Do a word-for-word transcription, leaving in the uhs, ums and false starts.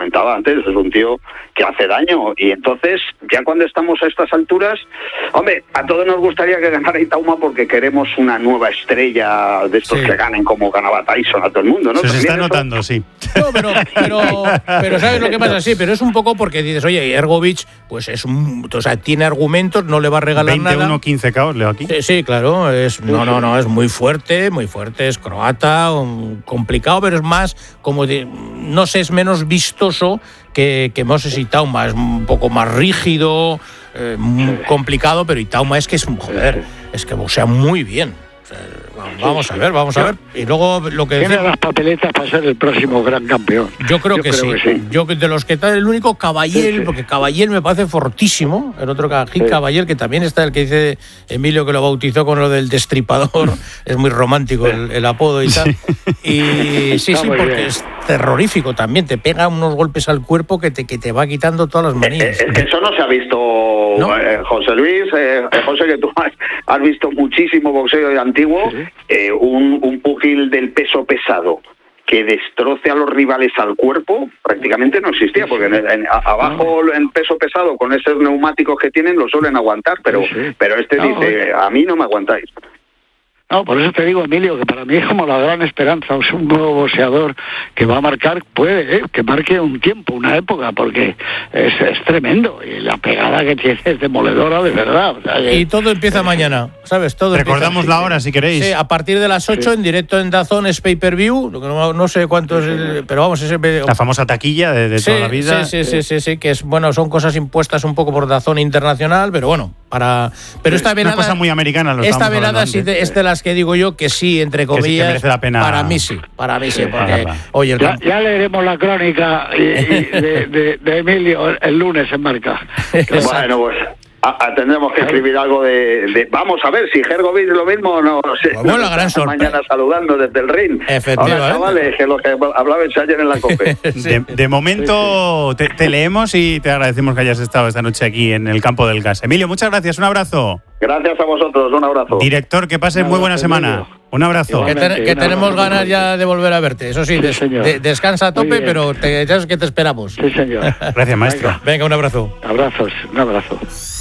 comentaba antes, es un tío que hace daño. Y entonces, ya cuando estamos a estas alturas, hombre, a todos nos gustaría que ganara Itauma porque queremos una nueva estrella de estos sí. que ganen como ganaba Tyson a todo el mundo, ¿no? Se, se está eso... notando, sí. No, pero, pero, pero ¿sabes lo que pasa? Sí, pero es un poco porque dices, oye, Hrgović, pues es un, o sea, tiene argumentos, no le va a regalar veintiuno, nada. quince caos, leo aquí. Sí, sí, claro, es, no, no, no, es muy fuerte, muy fuerte, es croata, un, complicado, pero es más, como de, no sé, es menos vistoso que, que Moses Itauma, es un poco más rígido, eh, muy complicado, pero Itauma es que es, joder, es que boxea muy bien. O sea, vamos a ver, vamos a ver. Y luego lo que tiene las papeletas para ser el próximo gran campeón. Yo creo, Yo que, creo sí. que sí. Yo de los que están, el único Caballel, sí, sí. porque Caballel me parece fortísimo. El otro sí. Caballel, que también está el que dice Emilio que lo bautizó con lo del destripador. Es muy romántico el, el apodo y tal. Y sí, sí, porque bien. Es terrorífico también. Te pega unos golpes al cuerpo que te, que te va quitando todas las manías. Eh, eh, eso no se ha visto, ¿no? eh, José Luis. Eh, José, que tú has, has visto muchísimo boxeo antiguo. Sí. Eh, un, un pugil del peso pesado que destroce a los rivales al cuerpo prácticamente no existía, porque en, en, a, abajo en peso pesado con esos neumáticos que tienen lo suelen aguantar, pero sí, sí. pero este no, dice, a mí no me aguantáis. No, por eso te digo, Emilio, que para mí es como la gran esperanza, es un nuevo boxeador que va a marcar, puede, ¿eh? que marque un tiempo, una época, porque es, es tremendo, y la pegada que tiene es demoledora de verdad. O sea, que, y todo empieza eh, mañana, ¿sabes? Todo recordamos empieza, la hora, si queréis. Sí, a partir de las ocho, sí. en directo en DAZN, es pay-per-view, no, no sé cuánto es, el, pero vamos, es el, la famosa taquilla de, de sí, toda la vida. Sí, sí, sí, sí, sí, que es, bueno, son cosas impuestas un poco por DAZN Internacional, pero bueno, para... Pero esta velada... Una cosa muy americana, lo Esta velada sí de, es de las que digo yo que sí, entre comillas, que sí, que merece la pena. Para mí sí, para mí sí, sí porque oye, el ya, ya leeremos la crónica y, y de, de, de Emilio el, el lunes en Marca. Bueno, pues a, a, tendremos que escribir algo de, de vamos a ver si Hrgović lo mismo o no, no sé. Bueno, la gran sorpresa. Mañana saludando desde el ring. Efectivamente. Hola, chavales, que lo que hablabais ayer en la COPE. sí. de, de momento sí, sí. Te, te leemos y te agradecemos que hayas estado esta noche aquí en el Campo del Gas. Emilio, muchas gracias, un abrazo. Gracias a vosotros, un abrazo. Director, que pases muy buena semana. Emilio. Un abrazo. Que, te, que tenemos ganas ya de volver a verte. Eso sí, des, de, descansa a tope, pero te, ya sabes que te esperamos. Sí, señor. Gracias, maestro. Venga, Venga un abrazo. Abrazos, un abrazo.